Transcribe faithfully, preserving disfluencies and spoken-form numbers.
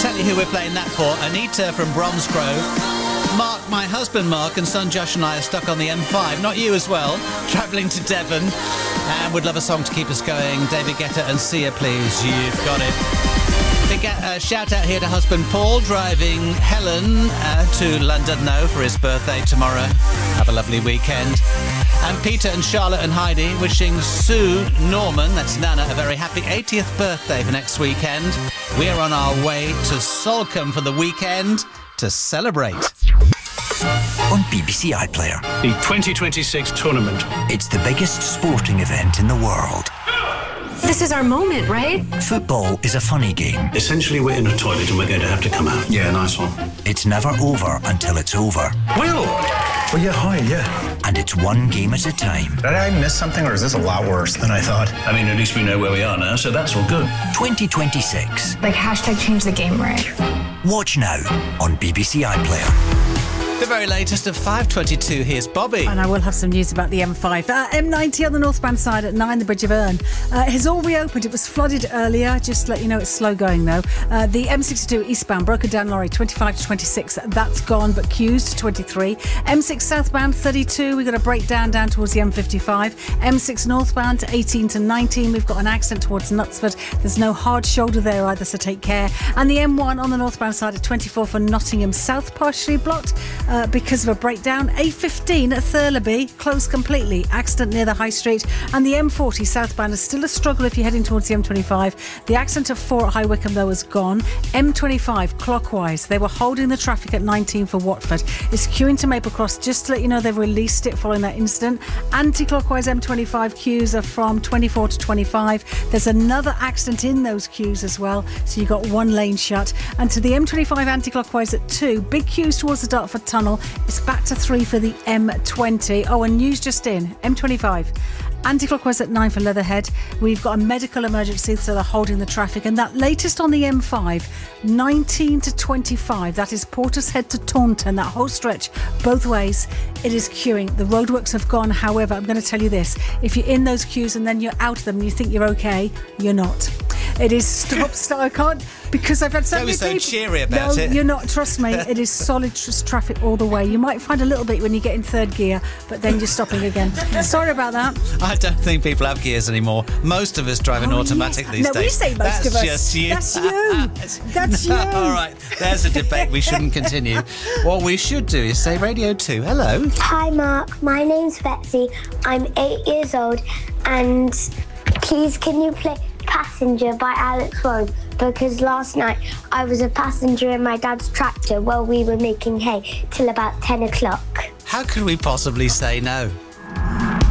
Tell you who we're playing that for. Anita from Bromsgrove. Mark, my husband Mark, and son Josh and I are stuck on the M five. Not you as well. Travelling to Devon. And would love a song to keep us going. David Guetta and Sia, please. You've got it. Big uh, shout out here to husband Paul, driving Helen uh, to London now for his birthday tomorrow. Have a lovely weekend. And Peter and Charlotte and Heidi wishing Sue Norman, that's Nana, a very happy eightieth birthday for next weekend. We are on our way to Salcombe for the weekend to celebrate. On B B C iPlayer. The twenty twenty-six tournament. It's the biggest sporting event in the world. This is our moment, right? Football is a funny game. Essentially, we're in a toilet and we're going to have to come out. Yeah, nice one. It's never over until it's over. Will! Oh, yeah, hi, yeah. And it's one game at a time. Did I miss something, or is this a lot worse than I thought? I mean, at least we know where we are now, so that's all good. twenty twenty-six. Like, hashtag change the game, right? Watch now on B B C iPlayer. The very latest of five twenty-two, here's Bobby. And I will have some news about the M five. Uh, M ninety on the northbound side at nine, the Bridge of Erne. Uh, has all reopened. It was flooded earlier. Just to let you know, it's slow going though. Uh, the M sixty-two eastbound, broken down lorry, twenty-five to twenty-six. That's gone, but queues to twenty-three. M six southbound, thirty-two. We've got a breakdown down towards the M fifty-five. M six northbound, eighteen to nineteen. We've got an accident towards Knutsford. There's no hard shoulder there either, so take care. And the M one on the northbound side at twenty-four for Nottingham South, partially blocked. Uh, because of a breakdown. A fifteen at Thurleby, closed completely. Accident near the High Street. And the M forty southbound is still a struggle if you're heading towards the M twenty-five. The accident of four at High Wycombe, though, is gone. M twenty-five clockwise. They were holding the traffic at nineteen for Watford. It's queuing to Maple Cross. Just to let you know, they've released it following that incident. Anti-clockwise M twenty-five queues are from twenty-four to twenty-five. There's another accident in those queues as well, so you've got one lane shut. And to the M twenty-five anti-clockwise at two. Big queues towards the Dartford Tunnel. It's back to three for the M twenty. Oh, and news just in. M twenty-five. Anti-clockwise at nine for Leatherhead. We've got a medical emergency, so they're holding the traffic. And that latest on the M five, nineteen to twenty-five. That is Portishead to Taunton. That whole stretch, both ways, it is queuing. The roadworks have gone. However, I'm going to tell you this. If you're in those queues and then you're out of them and you think you're okay, you're not. It is stop, start. I can't, because I've had so Don't many be so people. cheery about no, it. You're not. Trust me, it is solid tr- traffic all the way. You might find a little bit when you get in third gear, but then you're stopping again. Sorry about that. I don't think people have gears anymore. Most of us drive an Oh, automatic yes. these no, days. we say most That's of us. just you. That's you. That's No, you. all right, there's a debate we shouldn't continue. What we should do is say Radio two. Hello. Hi Mark, my name's Betsy. I'm eight years old, and please can you play Passenger by Alex Warren, because last night I was a passenger in my dad's tractor while we were making hay till about ten o'clock. How could we possibly say no?